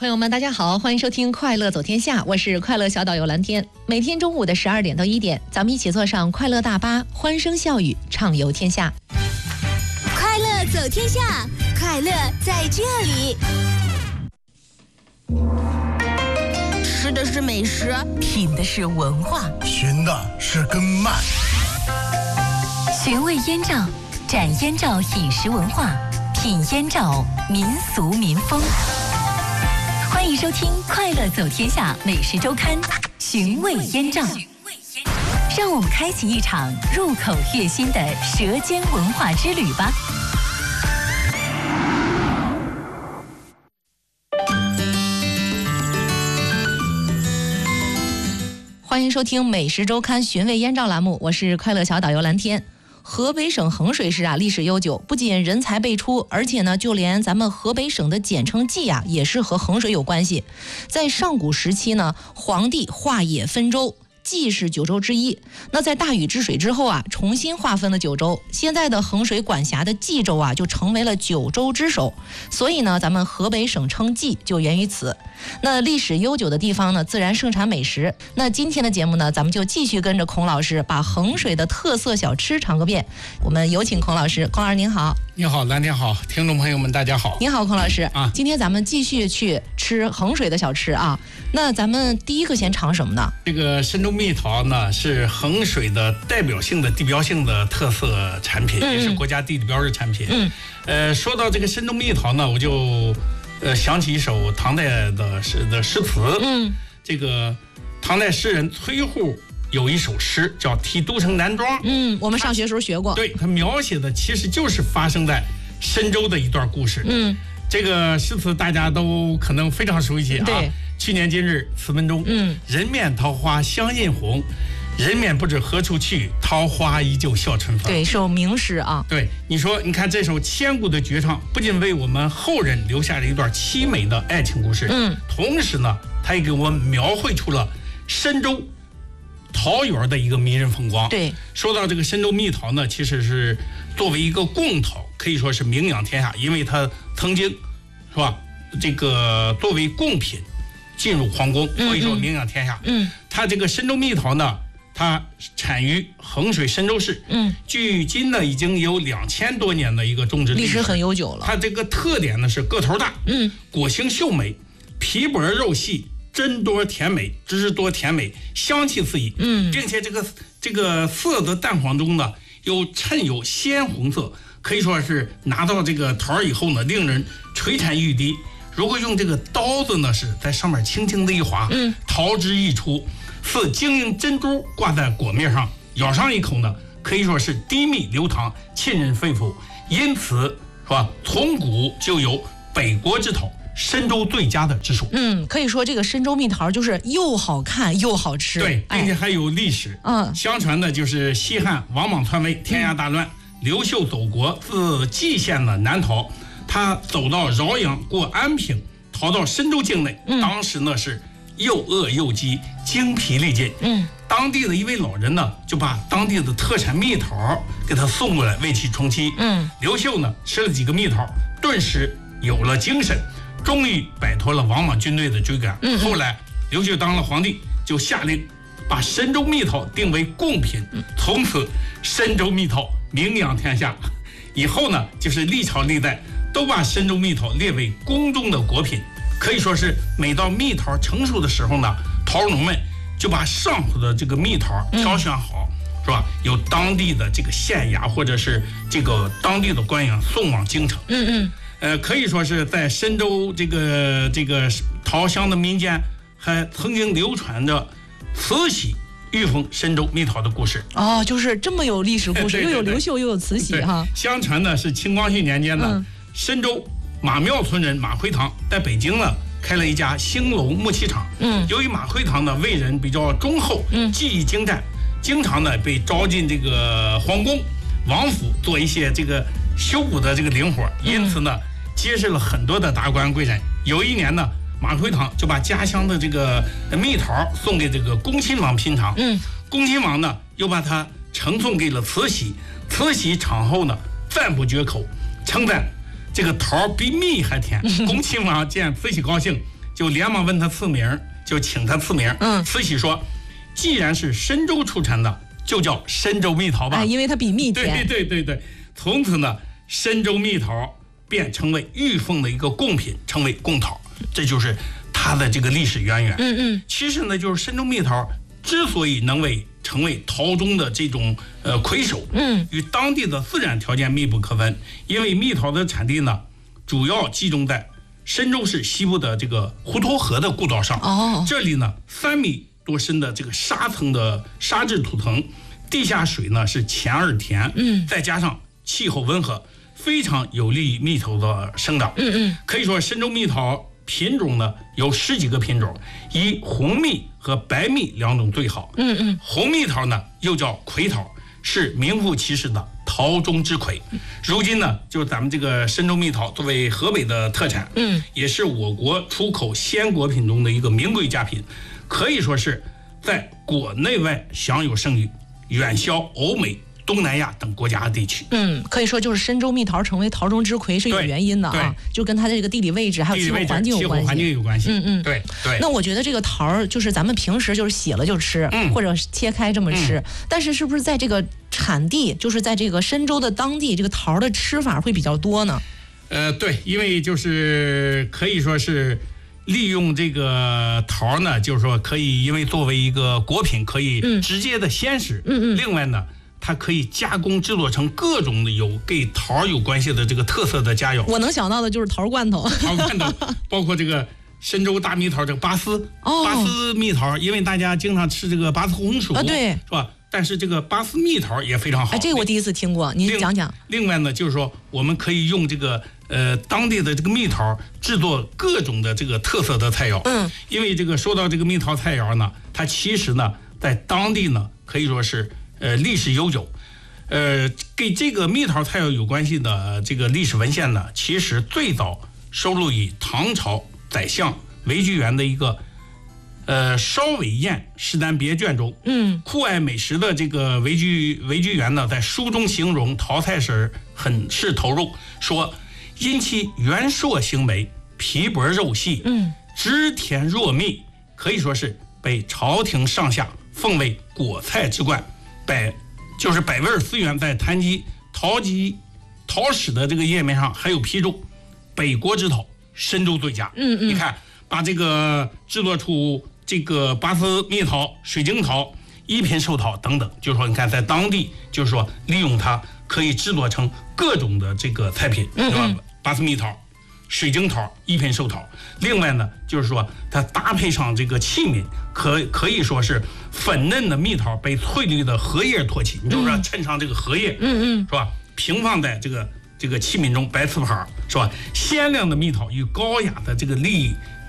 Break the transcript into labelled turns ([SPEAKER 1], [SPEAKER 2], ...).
[SPEAKER 1] 朋友们，大家好，欢迎收听《快乐走天下》，我是快乐小导游蓝天。每天中午的12点到1点，咱们一起坐上快乐大巴，欢声笑语，畅游天下。
[SPEAKER 2] 快乐走天下，快乐在这里。吃的是美食，
[SPEAKER 3] 品的是文化，
[SPEAKER 4] 寻的是根脉。
[SPEAKER 3] 寻味燕赵，展燕赵饮食文化，品燕赵民俗民风。欢迎收听《快乐走天下美食周刊》，寻味燕赵。让我们开启一场入口悦心的舌尖文化之旅吧。
[SPEAKER 1] 欢迎收听《美食周刊·寻味燕赵》栏目，我是快乐小导游蓝天。河北省衡水市历史悠久，不仅人才辈出，而且呢，就连咱们河北省的简称冀也是和衡水有关系。在上古时期呢，黄帝划野分州，冀是9州之一。那在大禹治水之后重新划分了9州，现在的衡水管辖的冀州就成为了9州之首。所以呢，咱们河北省称冀就源于此。那历史悠久的地方呢，自然盛产美食。那今天的节目呢，咱们就继续跟着孔老师把衡水的特色小吃尝个遍。我们有请孔老师。孔老师您好。
[SPEAKER 5] 你好，蓝天好，听众朋友们大家好。
[SPEAKER 1] 您好，孔老师今天咱们继续去吃衡水的小吃那咱们第一个先尝什么呢？
[SPEAKER 5] 这个深州蜜桃呢，是衡水的代表性的地标性的特色产品，也是国家地理标志产品。说到这个深州蜜桃呢，我就想起一首唐代的诗词。这个唐代诗人崔护有一首诗叫《题都城南庄》。
[SPEAKER 1] 我们上学时候学过。
[SPEAKER 5] 对，他描写的其实就是发生在深州的一段故事。这个诗词大家都可能非常熟悉
[SPEAKER 1] 对，
[SPEAKER 5] 去年今日词文中，人面桃花相映红，人面不知何处去，桃花依旧笑春风。
[SPEAKER 1] 对，是首名诗
[SPEAKER 5] 对，你说，你看这首千古的绝唱，不仅为我们后人留下了一段凄美的爱情故事，同时呢，它也给我们描绘出了深州桃园的一个迷人风光。
[SPEAKER 1] 对，
[SPEAKER 5] 说到这个深州蜜桃呢，其实是作为一个贡桃，可以说是名扬天下，因为它曾经是吧，这个作为贡品进入皇宫，所以说名扬天下。它这个深州蜜桃呢，它产于衡水深州市，距今呢已经有2000多年的一个种植
[SPEAKER 1] 历史很悠久了。
[SPEAKER 5] 它这个特点呢是个头大，果形秀美，皮薄肉细，汁多甜美，香气四溢。并且这个色泽淡黄中呢，又衬有鲜红色，可以说是拿到这个桃以后呢，令人垂涎欲滴。如果用这个刀子呢，是在上面轻轻的一划，桃汁溢出，似晶莹珍珠挂在果面上，咬上一口呢，可以说是滴蜜流淌，沁人肺腑。因此是吧，从古就有北国之桃，深州最佳的之属。
[SPEAKER 1] 可以说这个深州蜜桃就是又好看又好吃。
[SPEAKER 5] 对，并且还有历史。相传的就是西汉王莽篡位，天下大乱，刘秀走国，自蓟县的南逃，他走到饶阳，过安平，逃到深州境内。当时呢是又饿又饥，精疲力尽。当地的一位老人呢，就把当地的特产蜜桃给他送过来，为其充饥。刘秀呢吃了几个蜜桃，顿时有了精神，终于摆脱了王莽军队的追赶。后来刘秀当了皇帝，就下令把深州蜜桃定为贡品，从此深州蜜桃名扬天下。以后呢，就是历朝历代都把深州蜜桃列为宫中的果品，可以说是每到蜜桃成熟的时候呢，桃农们就把上好的这个蜜桃挑选好，是吧？有当地的这个县衙或者是这个当地的官员送往京城。可以说是在深州这个桃乡的民间，还曾经流传着慈禧御封深州蜜桃的故事。
[SPEAKER 1] 就是这么有历史故事，又有刘秀又有慈禧
[SPEAKER 5] 相传呢是清光绪年间呢，深州马庙村人马辉堂在北京呢开了一家兴隆木器厂。由于马辉堂呢为人比较忠厚，技艺精湛，经常呢被招进这个皇宫王府做一些这个修补的这个零活，因此呢结识了很多的达官贵人。有一年呢，马辉堂就把家乡的这个蜜桃送给这个恭亲王品尝。恭亲王呢又把它呈送给了慈禧，慈禧尝后呢赞不绝口，称赞这个桃比蜜还甜。恭亲王见慈禧高兴， 就连忙问他赐名，就请他赐名。慈禧说，既然是深州出产的，就叫深州蜜桃吧。
[SPEAKER 1] 因为它比蜜甜。
[SPEAKER 5] 对。从此呢，深州蜜桃便成为御奉的一个贡品，成为贡桃。这就是它的这个历史渊源。其实呢，就是深州蜜桃之所以能成为桃中的这种魁首，与当地的自然条件密不可分。因为蜜桃的产地呢，主要集中在深州市西部的这个滹沱河的故道上。这里呢3米多深的这个沙层的沙质土层，地下水呢是浅而甜，再加上气候温和，非常有利于蜜桃的生长。可以说深州蜜桃品种呢有10几个品种，以红蜜和白蜜2种最好。红蜜桃呢又叫魁桃，是名副其实的桃中之魁。如今呢，就是咱们这个深州蜜桃作为河北的特产，也是我国出口鲜果品中的一个名贵佳品，可以说是在国内外享有盛誉，远销欧美、东南亚等国家地区。
[SPEAKER 1] 可以说就是深州蜜桃成为桃中之魁是有原因的啊，就跟它的这个地理位置还有气候环境有关系。
[SPEAKER 5] 对。
[SPEAKER 1] 那我觉得这个桃就是咱们平时就是洗了就吃，或者切开这么吃，但是不是在这个产地，就是在这个深州的当地，这个桃的吃法会比较多呢？
[SPEAKER 5] 对，因为就是可以说是利用这个桃呢，就是说可以因为作为一个果品，可以直接的鲜食。另外呢，它可以加工制作成各种的有跟桃有关系的这个特色的佳肴。
[SPEAKER 1] 我能想到的就是桃罐头，
[SPEAKER 5] 包括这个深州大蜜桃，这个拔丝蜜桃，因为大家经常吃这个拔丝红薯，
[SPEAKER 1] 对，
[SPEAKER 5] 是吧？但是这个拔丝蜜桃也非常好。
[SPEAKER 1] 这个我第一次听过，您讲讲。
[SPEAKER 5] 另外呢，就是说我们可以用这个当地的这个蜜桃制作各种的这个特色的菜肴。因为这个说到这个蜜桃菜肴呢，它其实呢在当地呢可以说是历史悠久。跟这个蜜桃菜肴有关系的这个历史文献呢，其实最早收录于唐朝宰相韦居元的一个烧尾宴食单别卷中。酷爱美食的这个韦居元呢，在书中形容桃菜时很是投入，说因其圆硕形美，皮薄肉细，汁甜若蜜，可以说是被朝廷上下奉为果菜之冠。就是百味思源在谈及桃史的这个页面上还有批注，北国之桃，深州最佳。你看把这个制作出这个拔丝蜜桃、水晶桃、一品寿桃等等，就是说你看在当地，就是说利用它可以制作成各种的这个菜品，对吧？拔丝蜜桃、水晶桃、一品寿桃。另外呢，就是说它搭配上这个器皿，可以说是粉嫩的蜜桃被翠绿的荷叶托起，你就说衬上这个荷叶，是吧？平放在这个器皿中，白瓷盘，是吧？鲜亮的蜜桃与高雅的这个